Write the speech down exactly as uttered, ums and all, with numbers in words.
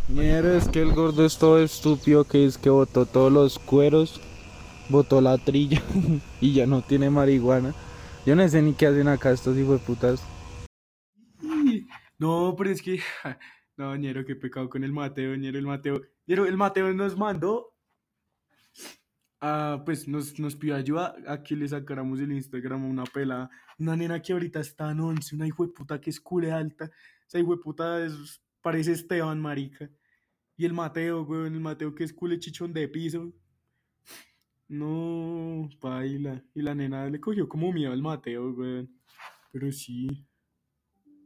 Ñero, es que el gordo es todo estúpido que es que botó todos los cueros, botó la trilla y ya no tiene marihuana. Yo no sé ni qué hacen acá estos hijueputas. Y- No, pero es que, no, ñero, qué pecado con el Mateo, ñero, el Mateo. Ñero, el Mateo nos mandó, a, pues nos, nos pidió ayuda a que le sacáramos el Instagram a una pelada, una nena que ahorita está en once, una hijueputa que es cule alta. Esa hijueputa es, parece Esteban, marica. Y el Mateo, weón, el Mateo que es cule chichón de piso. No, paila. Y la nena le cogió como miedo al Mateo, weón. Pero sí.